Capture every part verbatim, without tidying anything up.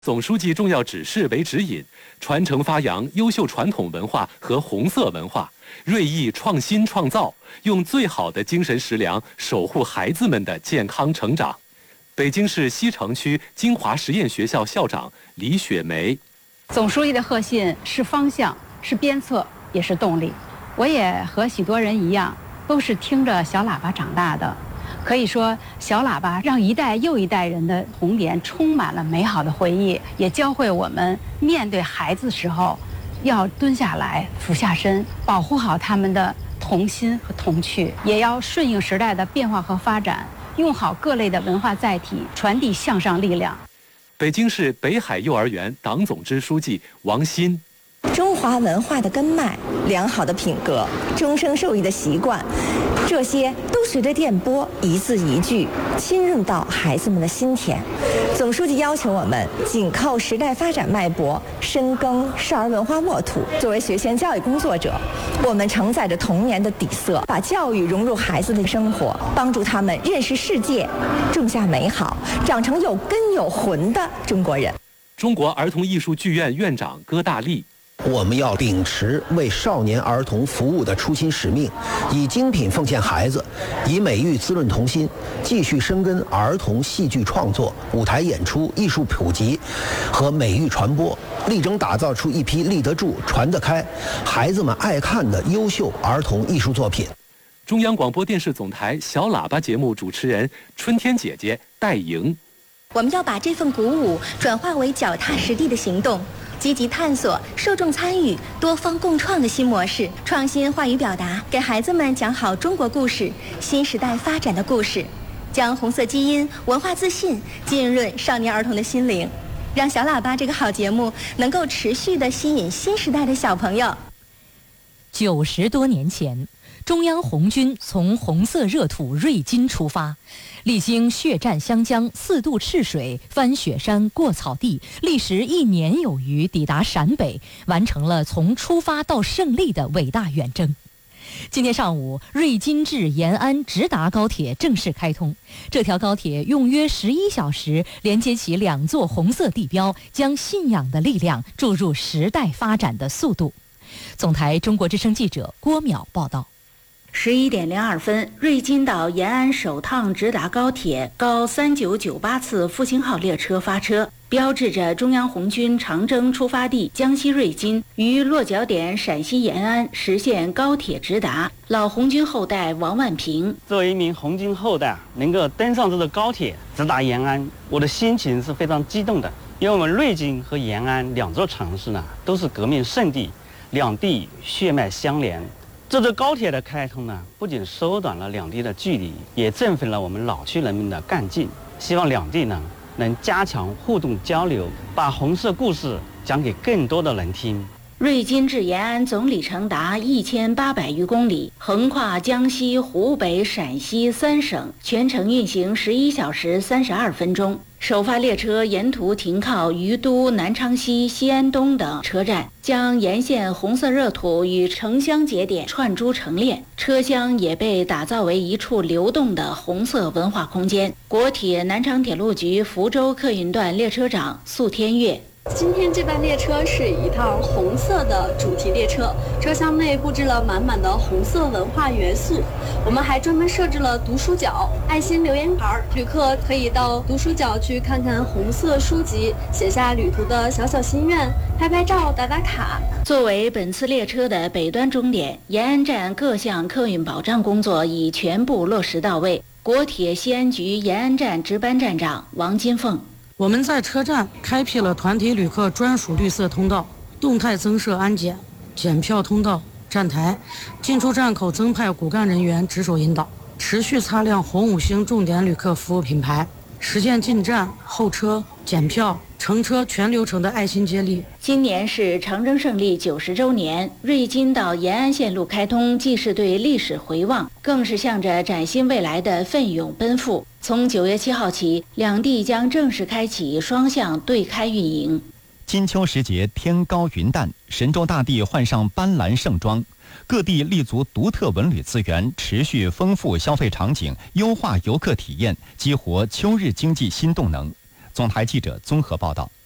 总书记重要指示为指引，传承发扬优秀传统文化和红色文化，锐意创新创造，用最好的精神食粮守护孩子们的健康成长。北京市西城区金华实验学校校长李雪梅。 总书记的贺信是方向，是鞭策，也是动力。我也和许多人一样，都是听着小喇叭长大的。可以说，小喇叭让一代又一代人的童年充满了美好的回忆，也教会我们面对孩子时候，要蹲下来、俯下身，保护好他们的童心和童趣，也要顺应时代的变化和发展，用好各类的文化载体，传递向上力量。 北京市北海幼儿园党总支书记王鑫。 中华文化的根脉，良好的品格，终生受益的习惯，这些都随着电波一字一句侵入到孩子们的心田。总书记要求我们紧扣时代发展脉搏，深耕少儿文化沃土。作为学前教育工作者，我们承载着童年的底色，把教育融入孩子的生活，帮助他们认识世界，种下美好，长成有根有魂的中国人。 中国儿童艺术剧院院长戈大力。 我们要秉持为少年儿童服务的初心使命，以精品奉献孩子，以美育滋润童心，继续深耕儿童戏剧创作、舞台演出、艺术普及和美育传播，力争打造出一批立得住、传得开、孩子们爱看的优秀儿童艺术作品。 中央广播电视总台小喇叭节目主持人春天姐姐戴莹。 我们要把这份鼓舞转化为脚踏实地的行动，积极探索受众参与、多方共创的新模式，创新话语表达，给孩子们讲好中国故事、新时代发展的故事，将红色基因、文化自信浸润少年儿童的心灵，让小喇叭这个好节目能够持续地吸引新时代的小朋友。 九十多年前，中央红军从红色热土瑞金出发，历经血战湘江、四渡赤水、翻雪山、过草地，历时一年有余，抵达陕北，完成了从出发到胜利的伟大远征。今天上午，瑞金至延安直达高铁正式开通。这条高铁用约十一小时连接起两座红色地标，将信仰的力量注入时代发展的速度。总台中国之声记者郭淼报道。 十一点零二分，瑞金到延安首趟直达高铁高三九九八次复兴号列车发车，标志着中央红军长征出发地江西瑞金于落脚点陕西延安实现高铁直达。老红军后代王万平： 作为一名红军后代，能够登上这个高铁直达延安，我的心情是非常激动的，因为我们瑞金和延安两座城市呢，都是革命圣地，两地血脉相连。这座高铁的开通呢，不仅缩短了两地的距离，也振奋了我们老区人民的干劲。希望两地呢能加强互动交流，把红色故事讲给更多的人听。 瑞金至延安总里程达一千八百余公里，横跨江西、湖北、陕西三省，全程运行十一小时三十二分钟。首发列车沿途停靠于都、南昌西、西安东等车站，将沿线红色热土与城乡节点串珠成链。车厢也被打造为一处流动的红色文化空间。国铁南昌铁路局福州客运段列车长宿天月： 今天这班列车是一趟红色的主题列车，车厢内布置了满满的红色文化元素。我们还专门设置了读书角、爱心留言牌，旅客可以到读书角去看看红色书籍，写下旅途的小小心愿，拍拍照、打打卡。 作为本次列车的北端终点，延安站各项客运保障工作已全部落实到位。国铁西安局延安站值班站长王金凤： 我们在车站开辟了团体旅客专属绿色通道，动态增设安检、检票通道、站台，进出站口增派骨干人员值守引导，持续擦亮红五星重点旅客服务品牌，实现进站、候车、检票、乘车全流程的爱心接力。 今年是长征胜利九十周年，瑞金到延安线路开通，既是对历史回望，更是向着崭新未来的奋勇奔赴。从九月七号起，两地将正式开启双向对开运营。 金秋时节，天高云淡，神州大地换上斑斓盛装，各地立足独特文旅资源，持续丰富消费场景，优化游客体验，激活秋日经济新动能。总台记者综合报道。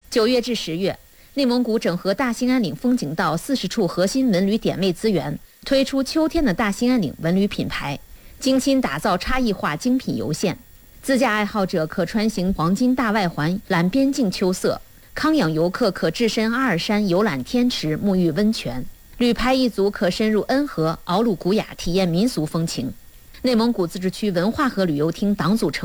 九月至十月，内蒙古整合大兴安岭风景道四十处核心文旅点位资源，推出秋天的大兴安岭文旅品牌，精心打造差异化精品游线。自驾爱好者可穿行黄金大外环览边境秋色，康养游客可置身阿尔山游览天池沐浴温泉，旅排一族可深入恩和、敖鲁古雅体验民俗风情。内蒙古自治区文化和旅游厅党组成